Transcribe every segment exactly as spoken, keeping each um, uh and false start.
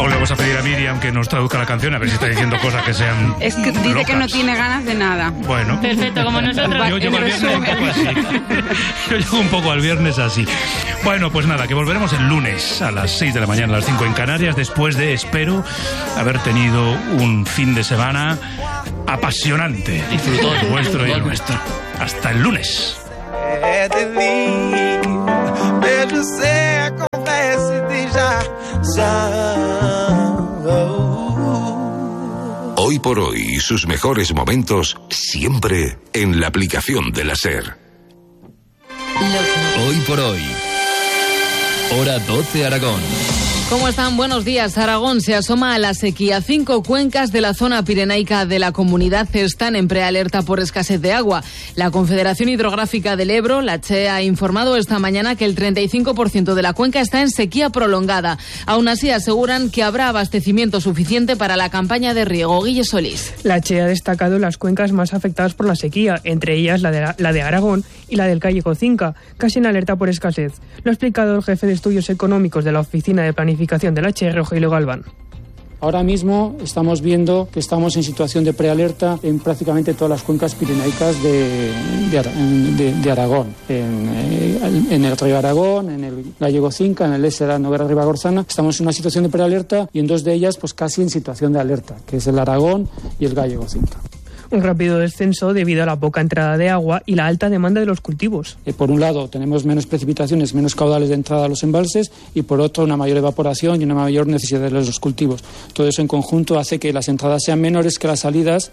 Luego le vamos a pedir a Miriam que nos traduzca la canción, a ver si está diciendo cosas que sean Es que dice locas. que no tiene ganas de nada. Bueno. Perfecto, como nosotros. Yo llego al viernes un poco así. Yo llego un poco al viernes así. Bueno, pues nada, que volveremos el lunes a las seis de la mañana, a las cinco en Canarias, después de, espero, haber tenido un fin de semana apasionante. Disfrutón. El vuestro y el nuestro. Hasta el lunes. Hoy por hoy, sus mejores momentos siempre en la aplicación de la SER. Hoy por hoy. Hora doce Aragón. ¿Cómo están? Buenos días. Aragón se asoma a la sequía. Cinco cuencas de la zona pirenaica de la comunidad están en prealerta por escasez de agua. La Confederación Hidrográfica del Ebro, la C H E, ha informado esta mañana que el treinta y cinco por ciento de la cuenca está en sequía prolongada. Aún así, aseguran que habrá abastecimiento suficiente para la campaña de riego. Guille Solís. La C H E ha destacado las cuencas más afectadas por la sequía, entre ellas la de, la de Aragón y la del Gallego Cinca, casi en alerta por escasez. Lo ha explicado el jefe de Estudios Económicos de la Oficina de Planificación de la H E, Rogelio Galván. Ahora mismo estamos viendo que estamos en situación de prealerta en prácticamente todas las cuencas pirenaicas de, de, de, de Aragón. En, en el río Aragón, en el Gallego Cinca, en el Ésera, Noguera Ribagorzana. Estamos en una situación de prealerta y en dos de ellas pues casi en situación de alerta, que es el Aragón y el Gallego Cinca. Un rápido descenso debido a la poca entrada de agua y la alta demanda de los cultivos. Eh, por un lado, tenemos menos precipitaciones, menos caudales de entrada a los embalses y por otro, una mayor evaporación y una mayor necesidad de los cultivos. Todo eso en conjunto hace que las entradas sean menores que las salidas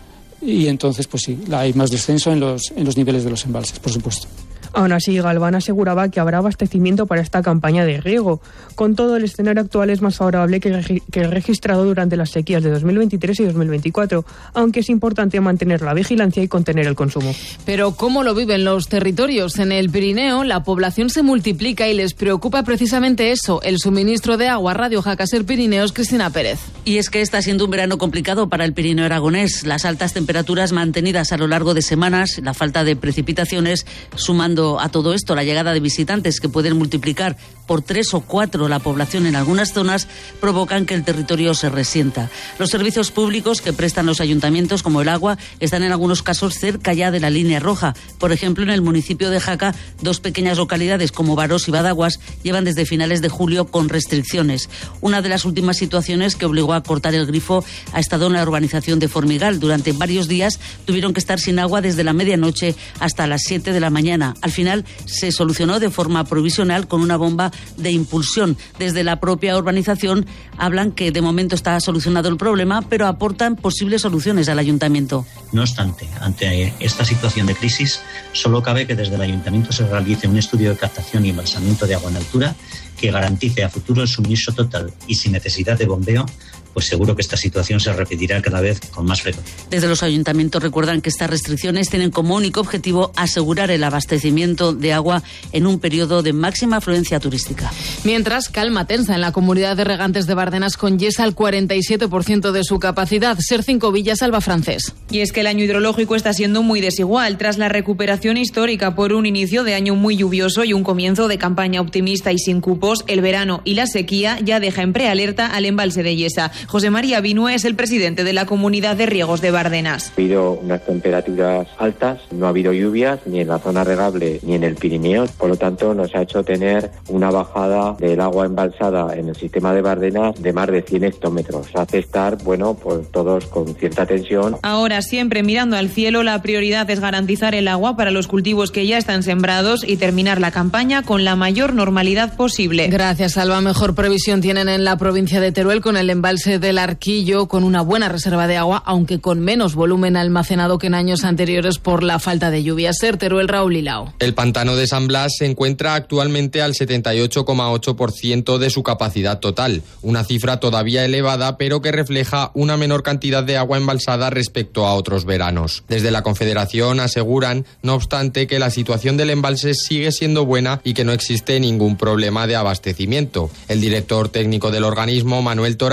y entonces, pues sí, hay más descenso en los, en los niveles de los embalses, por supuesto. Aún así, Galván aseguraba que habrá abastecimiento para esta campaña de riego. Con todo, el escenario actual es más favorable que el, que el registrado durante las sequías de dos mil veintitrés y dos mil veinticuatro, aunque es importante mantener la vigilancia y contener el consumo. Pero ¿cómo lo viven los territorios? En el Pirineo, la población se multiplica y les preocupa precisamente eso, el suministro de agua. Radio Jacaser Pirineos, Cristina Pérez. Y es que está siendo un verano complicado para el Pirineo aragonés. Las altas temperaturas mantenidas a lo largo de semanas, la falta de precipitaciones, sumando a todo esto la llegada de visitantes que pueden multiplicar por tres o cuatro la población en algunas zonas, provocan que el territorio se resienta. Los servicios públicos que prestan los ayuntamientos, como el agua, están en algunos casos cerca ya de la línea roja. Por ejemplo, en el municipio de Jaca, dos pequeñas localidades como Varós y Badaguas llevan desde finales de julio con restricciones. Una de las últimas situaciones que obligó a cortar el grifo ha estado en la urbanización de Formigal. Durante varios días tuvieron que estar sin agua desde la medianoche hasta las siete de la mañana. Al final se solucionó de forma provisional con una bomba de impulsión. Desde la propia urbanización hablan que de momento está solucionado el problema, pero aportan posibles soluciones al ayuntamiento. No obstante, ante esta situación de crisis, solo cabe que desde el ayuntamiento se realice un estudio de captación y embalsamiento de agua en altura que garantice a futuro el suministro total y sin necesidad de bombeo, pues seguro que esta situación se repetirá cada vez con más frecuencia. Desde los ayuntamientos recuerdan que estas restricciones tienen como único objetivo asegurar el abastecimiento de agua en un periodo de máxima afluencia turística. Mientras, calma tensa en la comunidad de regantes de Bardenas con Yesa al cuarenta y siete por ciento de su capacidad. Ser cinco Villas, Alba Francés. Y es que el año hidrológico está siendo muy desigual. Tras la recuperación histórica por un inicio de año muy lluvioso y un comienzo de campaña optimista y sin cupos, el verano y la sequía ya deja en prealerta al embalse de Yesa. José María Binúe es el presidente de la Comunidad de Riegos de Bardenas. Ha habido unas temperaturas altas, no ha habido lluvias ni en la zona regable ni en el Pirineo, por lo tanto nos ha hecho tener una bajada del agua embalsada en el sistema de Bardenas de más de cien hectómetros. Hace estar, bueno, pues todos con cierta tensión. Ahora, siempre mirando al cielo, la prioridad es garantizar el agua para los cultivos que ya están sembrados y terminar la campaña con la mayor normalidad posible. Gracias, Alba. Mejor previsión tienen en la provincia de Teruel con el embalse del Arquillo, con una buena reserva de agua, aunque con menos volumen almacenado que en años anteriores por la falta de lluvia. Ser Teruel, Raúl Lilao. El pantano de San Blas se encuentra actualmente al setenta y ocho coma ocho por ciento de su capacidad total, una cifra todavía elevada, pero que refleja una menor cantidad de agua embalsada respecto a otros veranos. Desde la Confederación aseguran, no obstante, que la situación del embalse sigue siendo buena y que no existe ningún problema de abastecimiento. El director técnico del organismo, Manuel Torán,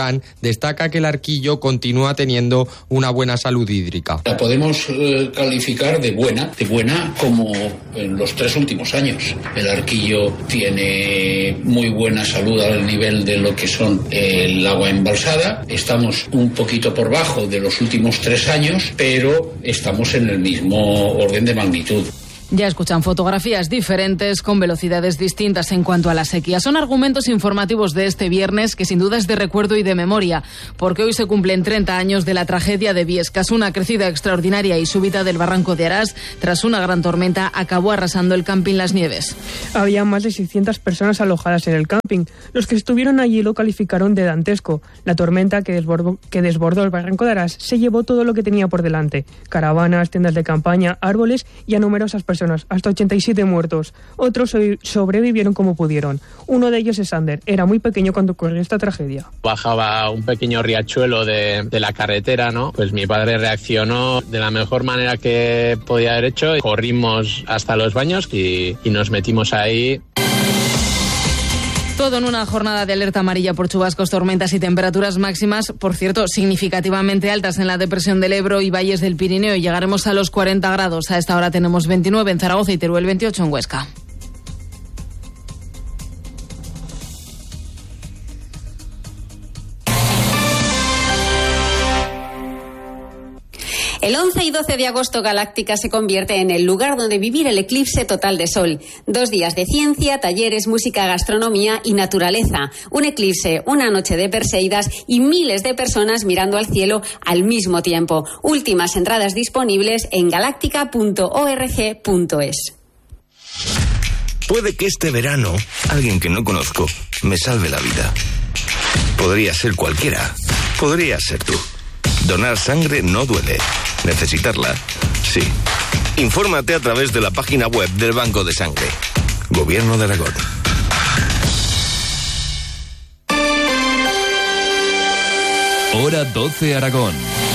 destaca que el Arquillo continúa teniendo una buena salud hídrica. La podemos eh, calificar de buena, de buena como en los tres últimos años. El Arquillo tiene muy buena salud al nivel de lo que son el agua embalsada. Estamos un poquito por bajo de los últimos tres años, pero estamos en el mismo orden de magnitud. Ya escuchan fotografías diferentes con velocidades distintas en cuanto a la sequía. Son argumentos informativos de este viernes que sin duda es de recuerdo y de memoria, porque hoy se cumplen treinta años de la tragedia de Biescas. Una crecida extraordinaria y súbita del barranco de Arás, tras una gran tormenta, acabó arrasando el camping Las Nieves. Había más de seiscientas personas alojadas en el camping. Los que estuvieron allí lo calificaron de dantesco. La tormenta que desbordó, que desbordó el barranco de Arás se llevó todo lo que tenía por delante: caravanas, tiendas de campaña, árboles y a numerosas personas. Hasta ochenta y siete muertos. Otros sobrevivieron como pudieron. Uno de ellos es Ander. Era muy pequeño cuando ocurrió esta tragedia. Bajaba un pequeño riachuelo de, de la carretera, ¿no? Pues mi padre reaccionó de la mejor manera que podía haber hecho. Corrimos hasta los baños y, y nos metimos ahí. Todo en una jornada de alerta amarilla por chubascos, tormentas y temperaturas máximas, por cierto, significativamente altas en la depresión del Ebro y valles del Pirineo. Llegaremos a los cuarenta grados. A esta hora tenemos veintinueve en Zaragoza y Teruel, veintiocho en Huesca. El once y doce de agosto, Galáctica se convierte en el lugar donde vivir el eclipse total de sol. Dos días de ciencia, talleres, música, gastronomía y naturaleza. Un eclipse, una noche de Perseidas y miles de personas mirando al cielo al mismo tiempo. Últimas entradas disponibles en galáctica punto org punto es. Puede que este verano alguien que no conozco me salve la vida. Podría ser cualquiera. Podría ser tú. Donar sangre no duele. ¿Necesitarla? Sí. Infórmate a través de la página web del Banco de Sangre. Gobierno de Aragón. Hora doce Aragón.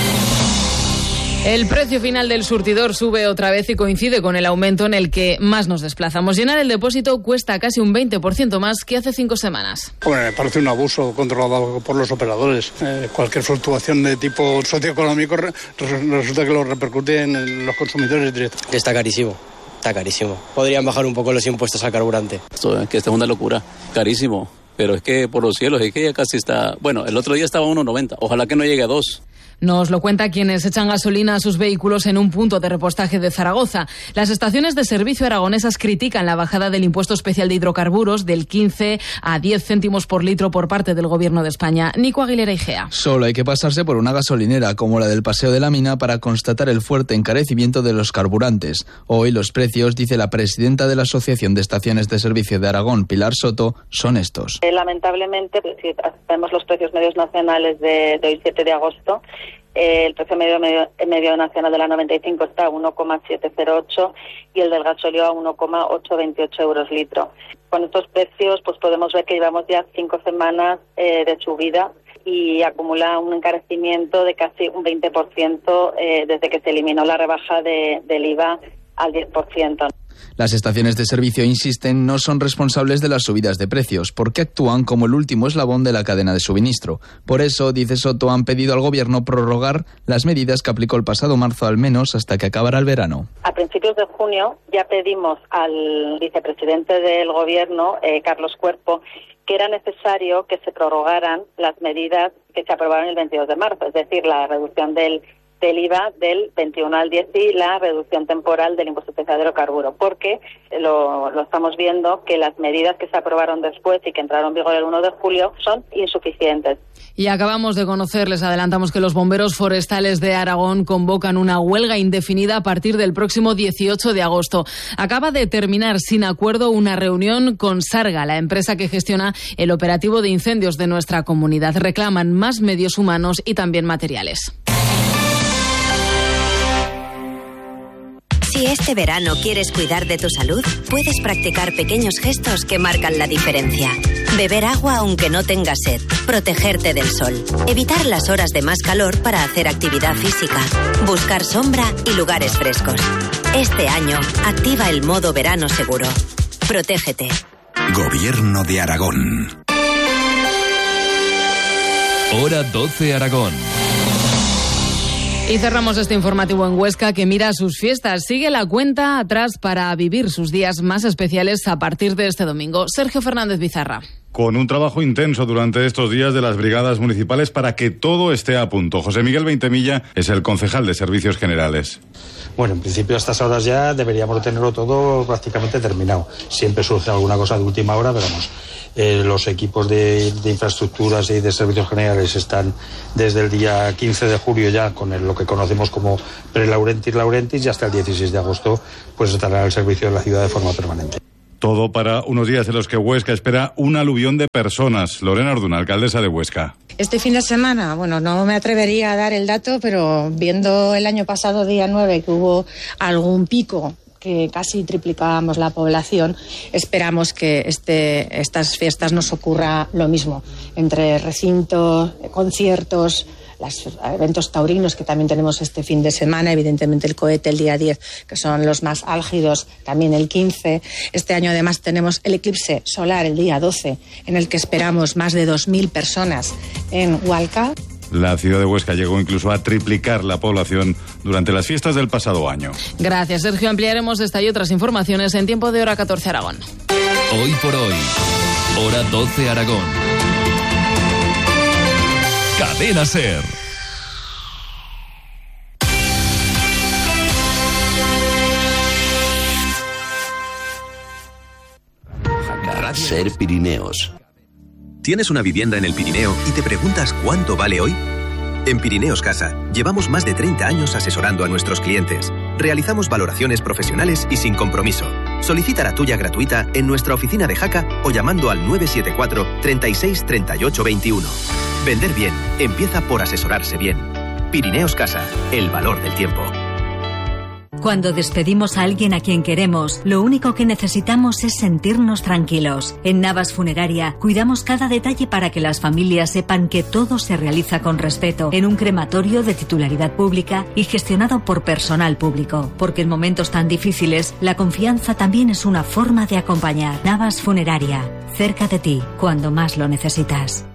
El precio final del surtidor sube otra vez y coincide con el aumento en el que más nos desplazamos. Llenar el depósito cuesta casi un veinte por ciento más que hace cinco semanas. Bueno, me parece un abuso controlado por los operadores. Eh, cualquier fluctuación de tipo socioeconómico re resulta que lo repercute en los consumidores directos. Está carísimo. Está carísimo. Podrían bajar un poco los impuestos al carburante. Esto es que esta es una locura. Carísimo. Pero es que por los cielos, es que ya casi está... Bueno, el otro día estaba a uno noventa. Ojalá que no llegue a dos. Nos lo cuenta quienes echan gasolina a sus vehículos en un punto de repostaje de Zaragoza. Las estaciones de servicio aragonesas critican la bajada del impuesto especial de hidrocarburos del quince a diez céntimos por litro por parte del Gobierno de España. Nico Aguilera Igea. Solo hay que pasarse por una gasolinera como la del Paseo de la Mina para constatar el fuerte encarecimiento de los carburantes. Hoy los precios, dice la presidenta de la Asociación de Estaciones de Servicio de Aragón, Pilar Soto, son estos. Eh, lamentablemente, pues, si vemos los precios medios nacionales de, de hoy siete de agosto, Eh, el precio medio, medio, medio nacional de la noventa y cinco está a uno coma setecientos ocho y el del gasóleo a uno coma ochocientos veintiocho euros litro. Con estos precios pues podemos ver que llevamos ya cinco semanas eh, de subida y acumula un encarecimiento de casi un veinte por ciento eh, desde que se eliminó la rebaja de, del I V A al diez por ciento. Las estaciones de servicio, insisten, no son responsables de las subidas de precios, porque actúan como el último eslabón de la cadena de suministro. Por eso, dice Soto, han pedido al Gobierno prorrogar las medidas que aplicó el pasado marzo, al menos hasta que acabara el verano. A principios de junio ya pedimos al vicepresidente del Gobierno, eh, Carlos Cuerpo, que era necesario que se prorrogaran las medidas que se aprobaron el veintidós de marzo, es decir, la reducción del del I V A del veintiuno al diez y la reducción temporal del impuesto especial de hidrocarburo, porque lo, lo estamos viendo que las medidas que se aprobaron después y que entraron en vigor el uno de julio son insuficientes. Y acabamos de conocer, les adelantamos que los bomberos forestales de Aragón convocan una huelga indefinida a partir del próximo dieciocho de agosto. Acaba de terminar sin acuerdo una reunión con Sarga, la empresa que gestiona el operativo de incendios de nuestra comunidad. Reclaman más medios humanos y también materiales. Si este verano quieres cuidar de tu salud, puedes practicar pequeños gestos que marcan la diferencia. Beber agua aunque no tengas sed, protegerte del sol, evitar las horas de más calor para hacer actividad física, buscar sombra y lugares frescos. Este año, activa el modo verano seguro. Protégete. Gobierno de Aragón. Hora doce Aragón. Y cerramos este informativo en Huesca, que mira sus fiestas. Sigue la cuenta atrás para vivir sus días más especiales a partir de este domingo. Sergio Fernández Bizarra. Con un trabajo intenso durante estos días de las brigadas municipales para que todo esté a punto. José Miguel Veintemilla es el concejal de Servicios Generales. Bueno, en principio a estas horas ya deberíamos tenerlo todo prácticamente terminado. Siempre surge alguna cosa de última hora, pero vamos. Eh, los equipos de, de infraestructuras y de servicios generales están desde el día quince de julio ya con el, lo que conocemos como pre-Laurentis Laurentis, y hasta el dieciséis de agosto pues estará al servicio de la ciudad de forma permanente. Todo para unos días en los que Huesca espera un aluvión de personas. Lorena Orduna, alcaldesa de Huesca. Este fin de semana, bueno, no me atrevería a dar el dato, pero viendo el año pasado, día nueve, que hubo algún pico, que casi triplicábamos la población, esperamos que este, estas fiestas nos ocurra lo mismo, entre recintos, conciertos, los eventos taurinos que también tenemos este fin de semana, evidentemente el cohete el día diez, que son los más álgidos, también el quince. Este año además tenemos el eclipse solar el día doce, en el que esperamos más de dos mil personas en Hualca. La ciudad de Huesca llegó incluso a triplicar la población durante las fiestas del pasado año. Gracias, Sergio. Ampliaremos esta y otras informaciones en tiempo de Hora catorce Aragón. Hoy por hoy, Hora doce Aragón. Cadena SER. SER Pirineos. ¿Tienes una vivienda en el Pirineo y te preguntas cuánto vale hoy? En Pirineos Casa llevamos más de treinta años asesorando a nuestros clientes. Realizamos valoraciones profesionales y sin compromiso. Solicita la tuya gratuita en nuestra oficina de Jaca o llamando al nueve siete cuatro, treinta y seis, treinta y ocho, veintiuno. Vender bien empieza por asesorarse bien. Pirineos Casa, el valor del tiempo. Cuando despedimos a alguien a quien queremos, lo único que necesitamos es sentirnos tranquilos. En Navas Funeraria cuidamos cada detalle para que las familias sepan que todo se realiza con respeto en un crematorio de titularidad pública y gestionado por personal público. Porque en momentos tan difíciles, la confianza también es una forma de acompañar. Navas Funeraria, cerca de ti, cuando más lo necesitas.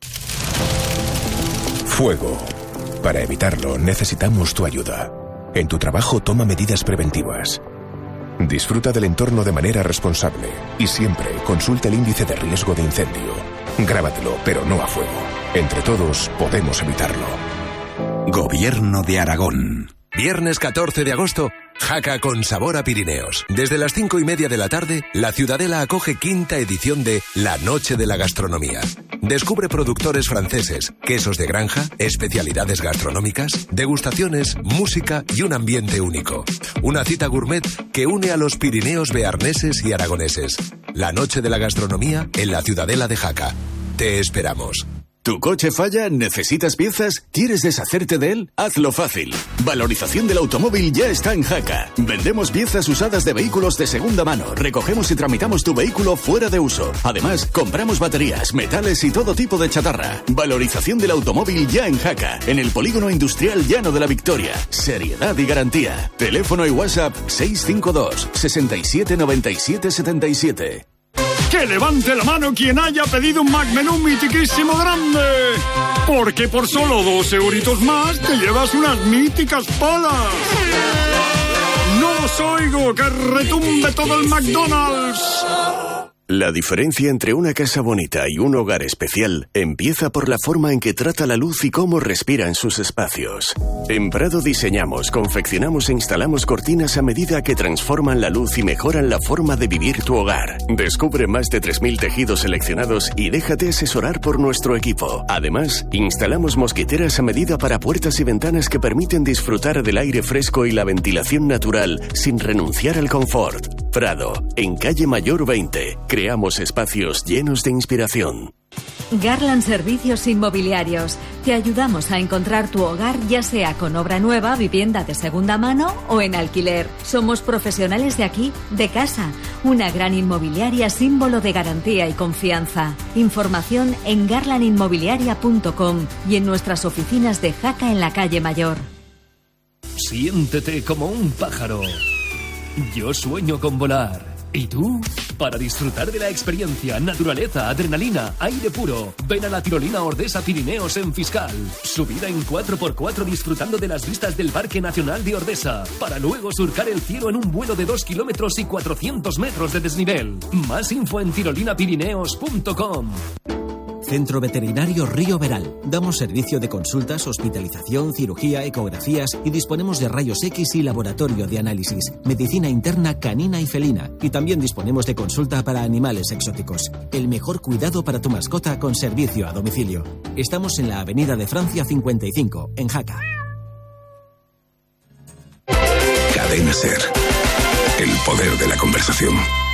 Fuego. Para evitarlo, necesitamos tu ayuda. En tu trabajo, toma medidas preventivas. Disfruta del entorno de manera responsable y siempre consulta el índice de riesgo de incendio. Grábatelo, pero no a fuego. Entre todos podemos evitarlo. Gobierno de Aragón. Viernes catorce de agosto, Jaca con sabor a Pirineos. Desde las cinco y media de la tarde, la Ciudadela acoge quinta edición de La Noche de la Gastronomía. Descubre productores franceses, quesos de granja, especialidades gastronómicas, degustaciones, música y un ambiente único. Una cita gourmet que une a los Pirineos bearneses y aragoneses. La Noche de la Gastronomía en la Ciudadela de Jaca. Te esperamos. ¿Tu coche falla? ¿Necesitas piezas? ¿Quieres deshacerte de él? Hazlo fácil. Valorización del automóvil ya está en Jaca. Vendemos piezas usadas de vehículos de segunda mano. Recogemos y tramitamos tu vehículo fuera de uso. Además, compramos baterías, metales y todo tipo de chatarra. Valorización del automóvil ya en Jaca. En el Polígono Industrial Llano de la Victoria. Seriedad y garantía. Teléfono y WhatsApp seis cinco dos, seis siete, nueve siete, siete siete. ¡Que levante la mano quien haya pedido un Magmenú mitiquísimo grande! Porque por solo dos euritos más te llevas unas míticas palas. ¡No os oigo! ¡Que retumbe todo el McDonald's! La diferencia entre una casa bonita y un hogar especial empieza por la forma en que trata la luz y cómo respira en sus espacios. En Prado diseñamos, confeccionamos e instalamos cortinas a medida que transforman la luz y mejoran la forma de vivir tu hogar. Descubre más de tres mil tejidos seleccionados y déjate asesorar por nuestro equipo. Además, instalamos mosquiteras a medida para puertas y ventanas que permiten disfrutar del aire fresco y la ventilación natural sin renunciar al confort. Prado, en Calle Mayor veinte. Creamos espacios llenos de inspiración. Garland Servicios Inmobiliarios. Te ayudamos a encontrar tu hogar, ya sea con obra nueva, vivienda de segunda mano o en alquiler. Somos profesionales de aquí, de casa. Una gran inmobiliaria símbolo de garantía y confianza. Información en garland inmobiliaria punto com y en nuestras oficinas de Jaca en la Calle Mayor. Siéntete como un pájaro. Yo sueño con volar. ¿Y tú? Para disfrutar de la experiencia, naturaleza, adrenalina, aire puro, ven a la tirolina Ordesa Pirineos en Fiscal. Subida en cuatro por cuatro disfrutando de las vistas del Parque Nacional de Ordesa, para luego surcar el cielo en un vuelo de dos kilómetros y cuatrocientos metros de desnivel. Más info en tirolina pirineos punto com. Centro Veterinario Río Veral. Damos servicio de consultas, hospitalización, cirugía, ecografías y disponemos de rayos X y laboratorio de análisis, medicina interna canina y felina. Y también disponemos de consulta para animales exóticos. El mejor cuidado para tu mascota con servicio a domicilio. Estamos en la Avenida de Francia cincuenta y cinco, en Jaca. Cadena Ser. El poder de la conversación.